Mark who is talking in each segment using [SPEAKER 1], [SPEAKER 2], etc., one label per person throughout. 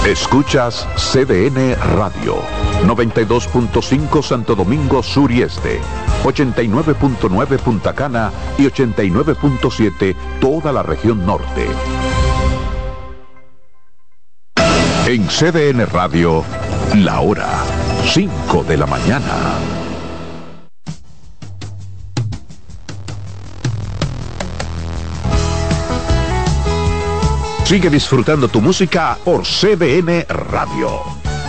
[SPEAKER 1] Escuchas CDN Radio, 92.5 Santo Domingo Sur y Este, 89.9 Punta Cana y 89.7 toda la región norte. En CDN Radio, la hora 5 de la mañana. Sigue disfrutando tu música por CDN Radio.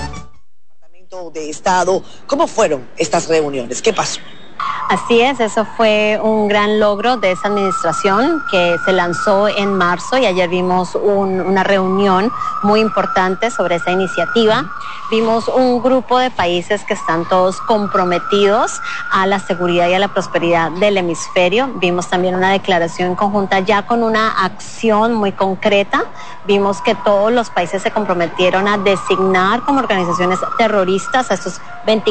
[SPEAKER 2] Departamento de Estado, ¿cómo fueron estas reuniones? ¿Qué pasó?
[SPEAKER 3] Así es, eso fue un gran logro de esa administración que se lanzó en marzo y ayer vimos una reunión muy importante sobre esa iniciativa. Vimos un grupo de países que están todos comprometidos a la seguridad y a la prosperidad del hemisferio. Vimos también una declaración conjunta ya con una acción muy concreta. Vimos que todos los países se comprometieron a designar como organizaciones terroristas a estos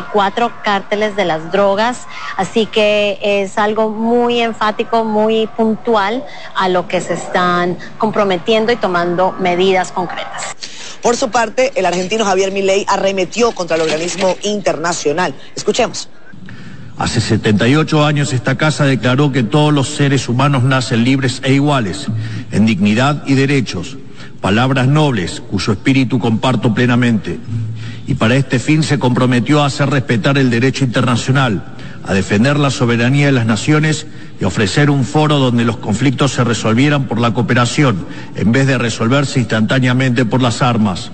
[SPEAKER 3] 24 cárteles de las drogas. Así que es algo muy enfático, muy puntual a lo que se están comprometiendo y tomando medidas concretas.
[SPEAKER 2] Por su parte, el argentino Javier Milei arremetió contra el organismo internacional. Escuchemos.
[SPEAKER 4] Hace 78 años esta casa declaró que todos los seres humanos nacen libres e iguales, en dignidad y derechos. Palabras nobles, cuyo espíritu comparto plenamente. Y para este fin se comprometió a hacer respetar el derecho internacional, a defender la soberanía de las naciones y ofrecer un foro donde los conflictos se resolvieran por la cooperación, en vez de resolverse instantáneamente por las armas.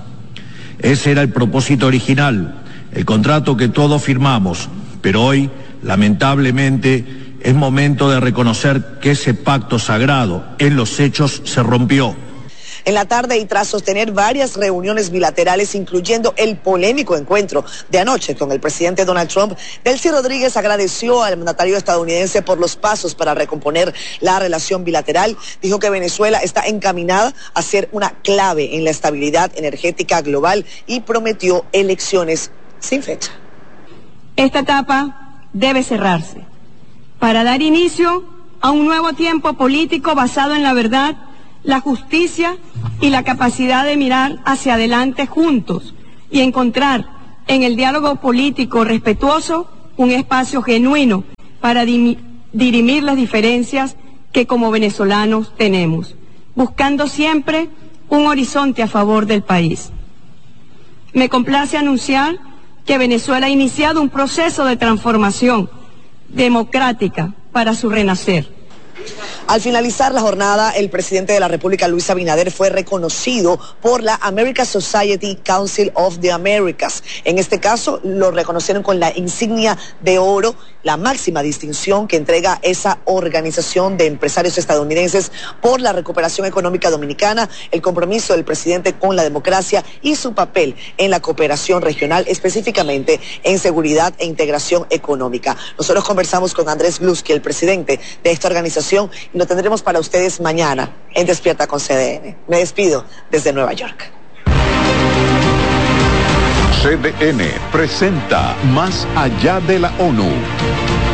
[SPEAKER 4] Ese era el propósito original, el contrato que todos firmamos, pero hoy, lamentablemente, es momento de reconocer que ese pacto sagrado en los hechos se rompió.
[SPEAKER 2] En la tarde y tras sostener varias reuniones bilaterales, incluyendo el polémico encuentro de anoche con el presidente Donald Trump, Delcy Rodríguez agradeció al mandatario estadounidense por los pasos para recomponer la relación bilateral. Dijo que Venezuela está encaminada a ser una clave en la estabilidad energética global y prometió elecciones sin fecha.
[SPEAKER 5] Esta etapa debe cerrarse para dar inicio a un nuevo tiempo político basado en la verdad, la justicia y la capacidad de mirar hacia adelante juntos y encontrar en el diálogo político respetuoso un espacio genuino para dirimir las diferencias que como venezolanos tenemos, buscando siempre un horizonte a favor del país. Me complace anunciar que Venezuela ha iniciado un proceso de transformación democrática para su renacer.
[SPEAKER 2] Al finalizar la jornada, el presidente de la República, Luis Abinader, fue reconocido por la American Society Council of the Americas. En este caso, lo reconocieron con la insignia de oro, la máxima distinción que entrega esa organización de empresarios estadounidenses por la recuperación económica dominicana, el compromiso del presidente con la democracia y su papel en la cooperación regional, específicamente en seguridad e integración económica. Nosotros conversamos con Andrés Bluski, el presidente de esta organización, y lo tendremos para ustedes mañana en Despierta con CDN. Me despido desde Nueva York.
[SPEAKER 1] CDN presenta Más allá de la ONU.